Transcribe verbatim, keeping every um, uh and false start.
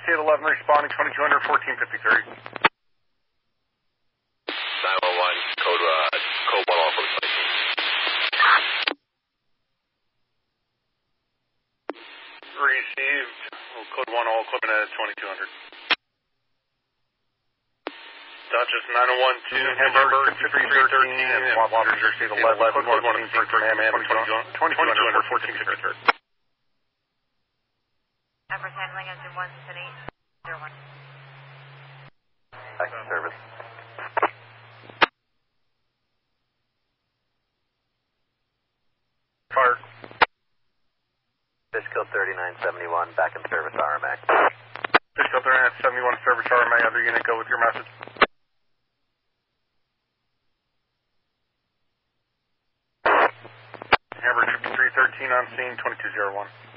Jersey at eleven, responding twenty-two hundred, fourteen fifty-three. nine one one, code, uh, code one all from twenty-two. Received. Well, code one all, equipment at twenty-two hundred. Dodgers nine oh one two, Hamburg fifty-three thirteen, and Wapner, Jersey at eleven, code one one sixteen for Miami, twenty-two hundred, fourteen fifty-three. Empress handling engine one seven eight zero one. Active service. Fire. Fishkill thirty-nine seventy-one, back in service R M A. Fishkill thirty-nine seventy-one, service R M A, other unit, go with your message. Hamburg fifty-three thirteen on scene, twenty-two oh one.